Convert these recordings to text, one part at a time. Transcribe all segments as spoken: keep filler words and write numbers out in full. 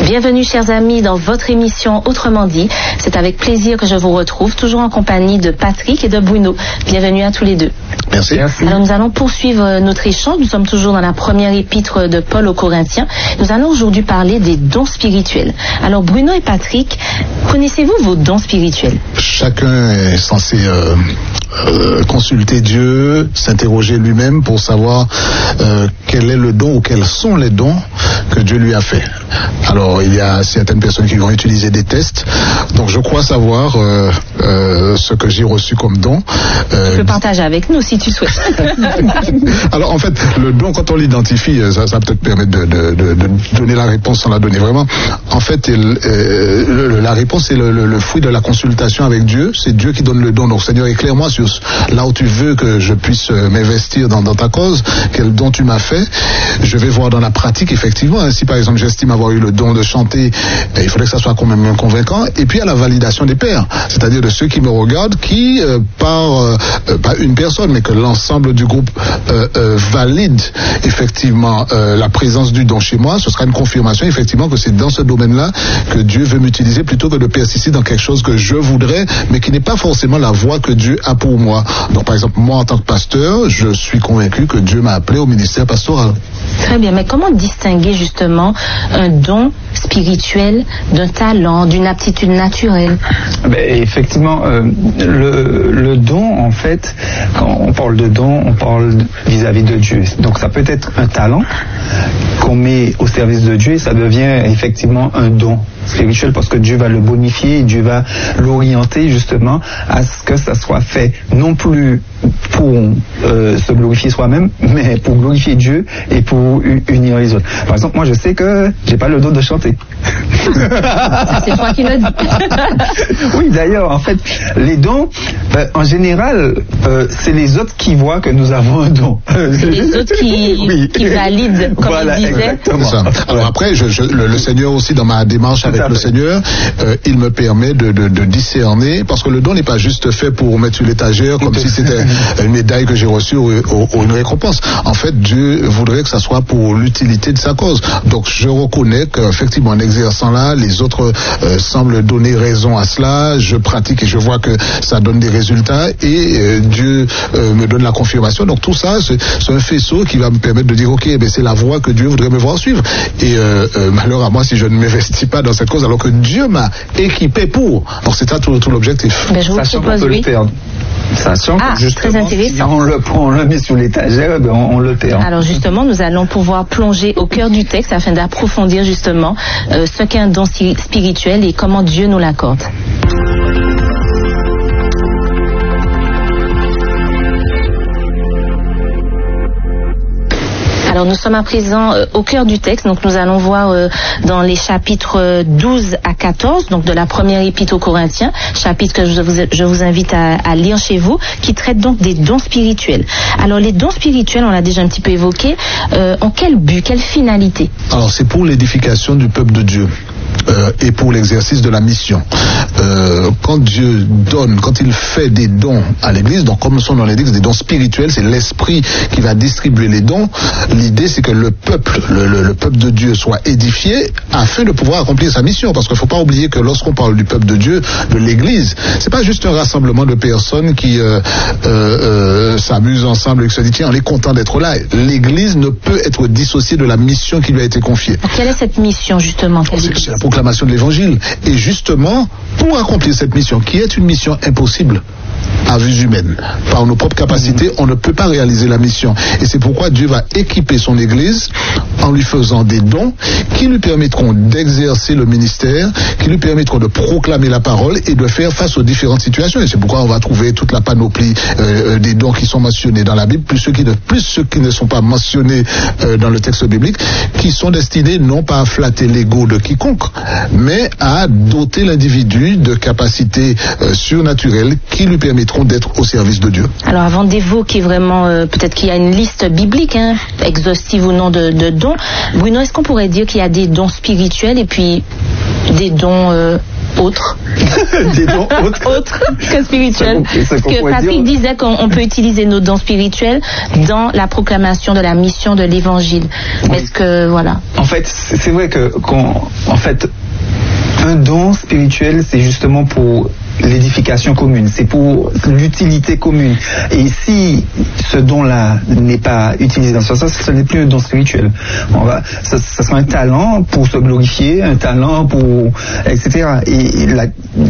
Bienvenue chers amis dans votre émission Autrement dit. C'est avec plaisir que je vous retrouve, toujours en compagnie de Patrick et de Bruno. Bienvenue à tous les deux. Merci. Merci. Alors nous allons poursuivre notre échange. Nous sommes toujours dans la première épître de Paul aux Corinthiens. Nous allons aujourd'hui parler des dons spirituels. Alors Bruno et Patrick, connaissez-vous vos dons spirituels? Chacun est censé euh, euh, consulter Dieu, s'interroger lui-même pour savoir euh, quel est le don ou quels sont les dons que Dieu lui a fait. Alors il y a certaines personnes qui vont utiliser des tests. Donc je crois savoir euh, euh, ce que j'ai reçu comme don. Euh, tu peux partager avec nous si tu souhaites. Alors en fait, le don, quand on l'identifie, ça, ça peut-être permettre de, de, de, de donner la réponse sans la donner vraiment. En fait, il, euh, le, la réponse est le, le, le fruit de la consultation avec Dieu. C'est Dieu qui donne le don. Donc Seigneur, éclaire-moi sur là où tu veux que je puisse m'investir dans, dans ta cause, quel don tu m'as fait. Je vais voir dans la pratique, effectivement. Hein, si par exemple j'estime avoir eu le don de chanter, eh, il faudrait que ça soit quand même convaincant. Et puis à la validation des pairs, c'est-à-dire de ceux qui me regardent, qui euh, par euh, pas une personne, mais que l'ensemble du groupe euh, euh, valide effectivement euh, la présence du don chez moi. Ce sera une confirmation effectivement que c'est dans ce domaine-là que Dieu veut m'utiliser plutôt que de persister dans quelque chose que je voudrais, mais qui n'est pas forcément la voie que Dieu a pour moi. Donc par exemple, moi en tant que pasteur, je suis convaincu que Dieu m'a appelé au ministère pastoral. Très bien, mais comment distinguer justement un don spirituel d'un talent, d'une aptitude naturelle? Ben, effectivement, euh, le, le don, en fait, quand on parle de don, on parle vis-à-vis de Dieu. Donc ça peut être un talent qu'on met au service de Dieu et ça devient effectivement un don spirituel parce que Dieu va le bonifier et Dieu va l'orienter justement à ce que ça soit fait non plus pour euh, se glorifier soi-même, mais pour glorifier Dieu et pour unir les autres. Par exemple, moi je sais que j'ai pas le don de chanter. Ça, c'est toi qui l'as dit. Oui, d'ailleurs, en fait, les dons, euh, en général, euh, c'est les autres qui voient que nous avons un don. C'est les autres qui, oui. qui valident, comme voilà, il disait. Ça. Alors après, je, je, le, le Seigneur aussi, dans ma démarche avec le Seigneur, euh, il me permet de, de, de discerner, parce que le don n'est pas juste fait pour mettre sur l'étagère comme si c'était une médaille que j'ai reçue ou, ou, ou une récompense. En fait, Dieu voudrait que ça soit pour l'utilité de sa cause. Donc je reconnais qu'effectivement, en exerçant là, les autres euh, semblent donner raison à cela. Je pratique et je vois que ça donne des résultats et euh, Dieu euh, me donne la confirmation. Donc tout ça, c'est, c'est un faisceau qui va me permettre de dire ok, ben c'est la voie que Dieu voudrait me voir suivre. Et euh, euh, malheur à moi si je ne m'investis pas dans cette cause alors que Dieu m'a équipé pour. Donc c'est ça tout, tout l'objectif. Ben je vous Sachant propose qu'on peut oui. le perdre. Sachant ah, que justement, très intéressant. Si on le prend, on le met sous l'étagère, ben on, on le perd. Alors justement, nous allons pouvoir plonger au cœur du texte afin d'approfondir justement euh, ce qu'est un don spirituel et comment Dieu nous l'accorde. Alors nous sommes à présent euh, au cœur du texte, donc nous allons voir euh, dans les chapitres douze à quatorze, donc de la première épître aux Corinthiens, chapitre que je vous, je vous invite à, à lire chez vous, qui traite donc des dons spirituels. Alors les dons spirituels, on l'a déjà un petit peu évoqué, euh, ont quel but, quelle finalité? Alors c'est pour l'édification du peuple de Dieu. Euh, et pour l'exercice de la mission. Euh, quand Dieu donne, quand il fait des dons à l'Église, donc comme son nom l'indique, des dons spirituels, c'est l'Esprit qui va distribuer les dons. L'idée, c'est que le peuple, le, le, le peuple de Dieu soit édifié afin de pouvoir accomplir sa mission. Parce qu'il ne faut pas oublier que lorsqu'on parle du peuple de Dieu, de l'Église, c'est pas juste un rassemblement de personnes qui euh, euh, euh, s'amusent ensemble et qui se disent tiens, on est content d'être là. L'Église ne peut être dissociée de la mission qui lui a été confiée. Quelle est cette mission justement? C'est, c'est la proclamation de l'Évangile. Et justement, pour accomplir cette mission, qui est une mission impossible à vue humaine, par nos propres capacités, on ne peut pas réaliser la mission. Et c'est pourquoi Dieu va équiper son Église en lui faisant des dons qui lui permettront d'exercer le ministère, qui lui permettront de proclamer la parole et de faire face aux différentes situations. Et c'est pourquoi on va trouver toute la panoplie euh, des dons qui sont mentionnés dans la Bible, plus ceux qui ne, plus ceux qui ne sont pas mentionnés euh, dans le texte biblique, qui sont destinés non pas à flatter l'ego de quiconque, mais à doter l'individu de capacités euh, surnaturelles qui lui permettront d'être au service de Dieu. Alors avant d'évoquer vraiment, euh, peut-être qu'il y a une liste biblique, hein, exhaustive ou non de, de dons, Bruno, est-ce qu'on pourrait dire qu'il y a des dons spirituels et puis des dons euh, autres. Des dons autres. Autres que spirituels. Parce que Patrick dire... disait qu'on peut utiliser nos dons spirituels dans la proclamation de la mission de l'évangile. Oui. Est-ce que, voilà. En fait, c'est vrai que, qu'on, en fait, un don spirituel, c'est justement pour l'édification commune, c'est pour l'utilité commune. Et si ce don-là n'est pas utilisé dans ce sens, ce n'est plus un don spirituel. On va, ça, ça sera un talent pour se glorifier, un talent pour, et cetera. Et là,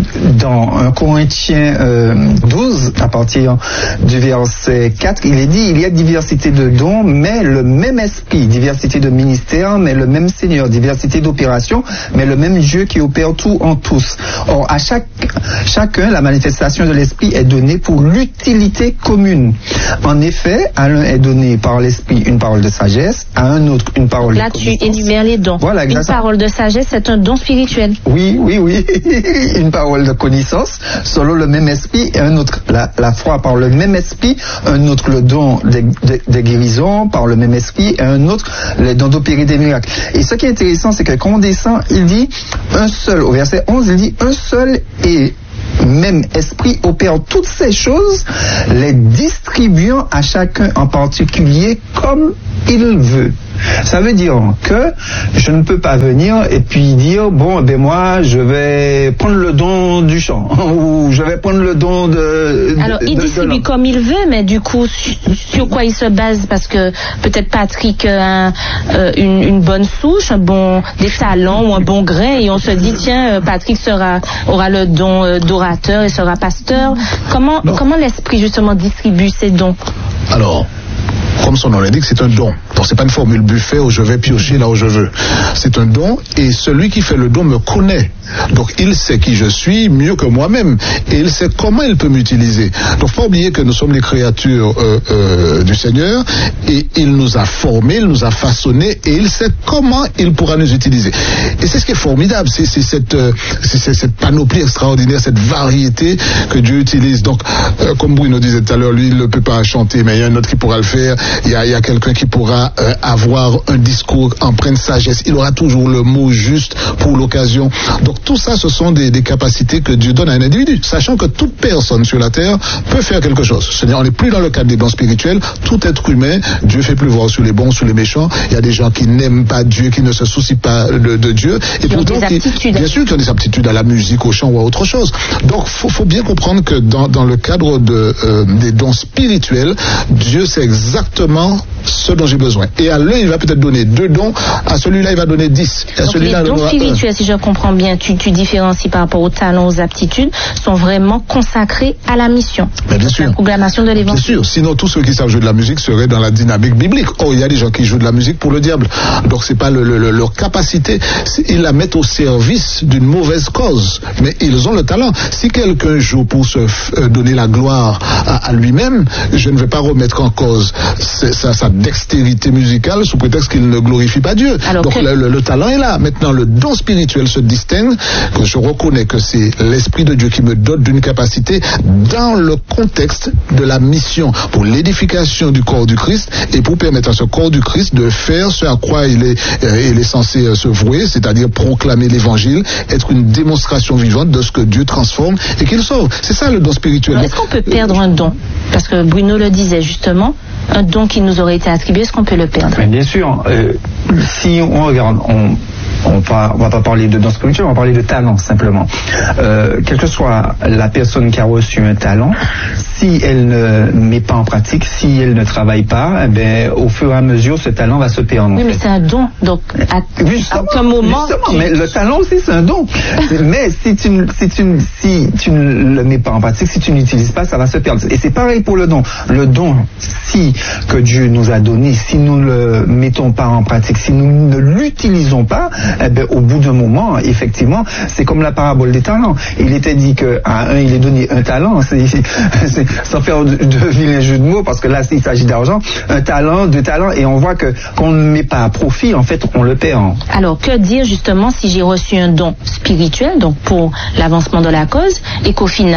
dans un Corinthiens euh, douze, à partir du verset quatre, il est dit, il y a diversité de dons, mais le même esprit, diversité de ministères, mais le même Seigneur, diversité d'opérations, mais le même Dieu qui opère tout en tous. Or, à chaque Chacun, la manifestation de l'esprit est donnée pour l'utilité commune. En effet, à l'un est donné par l'esprit une parole de sagesse, à un autre une parole Là, de connaissance. Là, tu énumères les dons. Voilà, une parole de sagesse, c'est un don spirituel. Oui, oui, oui. Une parole de connaissance, selon le même esprit, et un autre, la, la foi par le même esprit, un autre le don de, de, de guérison par le même esprit, et un autre le don d'opérer des miracles. Et ce qui est intéressant, c'est que quand on descend, il dit un seul, au verset onze, il dit un seul et même esprit opère toutes ces choses, les distribuant à chacun en particulier comme il veut. Ça veut dire que je ne peux pas venir et puis dire, bon, ben moi, je vais prendre le don du chant, ou je vais prendre le don de... Alors, de, il de, distribue de comme il veut, mais du coup, sur, sur quoi il se base? Parce que peut-être Patrick a euh, une, une bonne souche, un bon, des talents ou un bon grain, et on se dit, tiens, Patrick sera, aura le don euh, d'orateur et sera pasteur. Comment, comment l'esprit, justement, distribue ses dons? Alors... Comme son nom l'indique, c'est un don. Donc c'est pas une formule buffet où je vais piocher là où je veux. C'est un don et celui qui fait le don me connaît. Donc il sait qui je suis mieux que moi-même et il sait comment il peut m'utiliser. Donc faut pas oublier que nous sommes les créatures euh, euh, du Seigneur et il nous a formés, il nous a façonnés et il sait comment il pourra nous utiliser. Et c'est ce qui est formidable, c'est, c'est, cette, euh, c'est, c'est cette panoplie extraordinaire, cette variété que Dieu utilise. Donc euh, comme Bruno disait tout à l'heure, lui il ne peut pas chanter, mais il y a un autre qui pourra le faire. Il y a, il y a quelqu'un qui pourra euh, avoir un discours empreint de sagesse. Il aura toujours le mot juste pour l'occasion. Donc tout ça, ce sont des, des capacités que Dieu donne à un individu, sachant que toute personne sur la terre peut faire quelque chose. C'est-à-dire, on n'est plus dans le cadre des dons spirituels. Tout être humain, Dieu fait pleuvoir sur les bons, sur les méchants. Il y a des gens qui n'aiment pas Dieu, qui ne se soucient pas de, de Dieu. Et qui pourtant, ont des aptitudes. Bien sûr, qui ont des aptitudes à la musique, au chant ou à autre chose. Donc, faut, faut bien comprendre que dans, dans le cadre de, euh, des dons spirituels, Dieu sait exactement ce dont j'ai besoin. Et à l'un, il va peut-être donner deux dons, à celui-là, il va donner dix. Et à Donc celui-là, les dons spirituels, un. si je comprends bien, tu, tu différencies par rapport aux talents, aux aptitudes, sont vraiment consacrés à la mission. Mais bien sûr. La proclamation de l'évangile. Bien sûr. Sinon, tous ceux qui savent jouer de la musique seraient dans la dynamique biblique. Oh, il y a des gens qui jouent de la musique pour le diable. Donc, c'est pas le, le, le, leur capacité. Ils la mettent au service d'une mauvaise cause. Mais ils ont le talent. Si quelqu'un joue pour se f- donner la gloire à, à lui-même, je ne vais pas remettre en cause sa, sa dextérité musicale sous prétexte qu'il ne glorifie pas Dieu. Alors Donc, que... le, le, le talent est là. Maintenant, le don spirituel se distingue, que je reconnais que c'est l'Esprit de Dieu qui me dote d'une capacité dans le contexte de la mission pour l'édification du corps du Christ et pour permettre à ce corps du Christ de faire ce à quoi il est, euh, il est censé euh, se vouer, c'est-à-dire proclamer l'évangile, être une démonstration vivante de ce que Dieu transforme et qu'il sauve. C'est ça le don spirituel. Est-ce qu'on peut perdre un don? Parce que Bruno le disait justement, un don qui nous aurait été attribué, est-ce qu'on peut le perdre? Mais bien sûr, euh, si on regarde, on On ne va pas parler de don spirituel, on va parler de talent simplement. Euh, quelle que soit la personne qui a reçu un talent, si elle ne met pas en pratique, si elle ne travaille pas, eh bien, au fur et à mesure, ce talent va se perdre. Oui, mais c'est un don. Donc, à, à un moment. Justement, tu... mais le talent aussi, c'est un don. Mais si tu, si, tu, si tu ne le mets pas en pratique, si tu n'utilises pas, ça va se perdre. Et c'est pareil pour le don. Le don, si que Dieu nous a donné, si nous ne le mettons pas en pratique, si nous ne l'utilisons pas, eh bien, au bout d'un moment, effectivement, c'est comme la parabole des talents. Il était dit qu'à un, il est donné un talent, c'est, c'est, c'est, sans faire de, de vilains jeux de mots, parce que là, il s'agit d'argent, un talent, deux talents, et on voit que qu'on ne met pas à profit, en fait, on le perd. Alors, que dire justement si j'ai reçu un don spirituel, donc pour l'avancement de la cause, et qu'au final,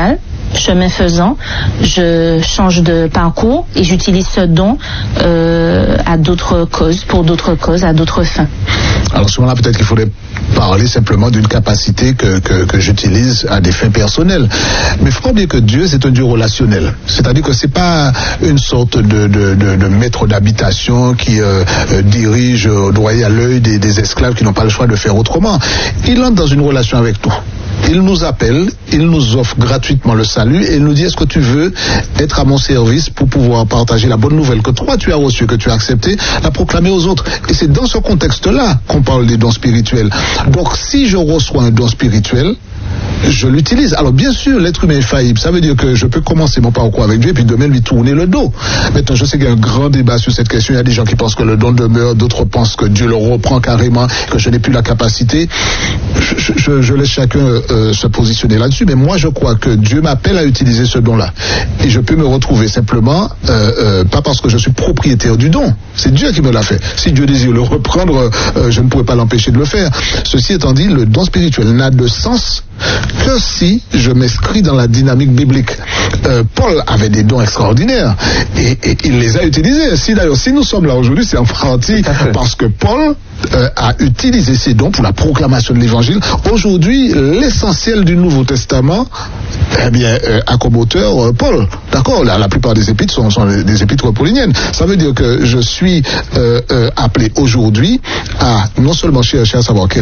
chemin faisant, je change de parcours et j'utilise ce don euh, à d'autres causes, pour d'autres causes, à d'autres fins. Alors, souvent là, peut-être qu'il faudrait parler simplement d'une capacité que, que, que j'utilise à des fins personnelles. Mais il faut pas oublier que Dieu, c'est un Dieu relationnel. C'est-à-dire que c'est pas une sorte de, de, de, de maître d'habitation qui euh, euh, dirige au doigt et à l'œil des, des esclaves qui n'ont pas le choix de faire autrement. Il entre dans une relation avec nous. Il nous appelle, il nous offre gratuitement le salut et il nous dit: est-ce que tu veux être à mon service pour pouvoir partager la bonne nouvelle que toi tu as reçue, que tu as acceptée, la proclamer aux autres. Et c'est dans ce contexte-là qu'on parle des dons spirituels. Donc si je reçois un don spirituel, je l'utilise. Alors bien sûr, l'être humain est faillible. Ça veut dire que je peux commencer mon parcours avec Dieu et puis demain lui tourner le dos. Maintenant, je sais qu'il y a un grand débat sur cette question. Il y a des gens qui pensent que le don demeure, d'autres pensent que Dieu le reprend carrément, que je n'ai plus la capacité. Je, je, je laisse chacun euh, se positionner là-dessus. Mais moi, je crois que Dieu m'appelle à utiliser ce don-là. Et je peux me retrouver simplement, euh, euh, pas parce que je suis propriétaire du don. C'est Dieu qui me l'a fait. Si Dieu désire le reprendre, euh, je ne pourrais pas l'empêcher de le faire. Ceci étant dit, le don spirituel n'a de sens que si je m'inscris dans la dynamique biblique. Euh, Paul avait des dons extraordinaires et, et il les a utilisés. Si d'ailleurs, si nous sommes là aujourd'hui, c'est en partie parce que Paul euh, a utilisé ses dons pour la proclamation de l'évangile. Aujourd'hui, l'essentiel du Nouveau Testament, eh bien, euh, a comme auteur euh, Paul. D'accord, la, la plupart des épîtres sont, sont des épîtres pauliniennes. Ça veut dire que je suis euh, euh, appelé aujourd'hui à non seulement chercher à savoir quel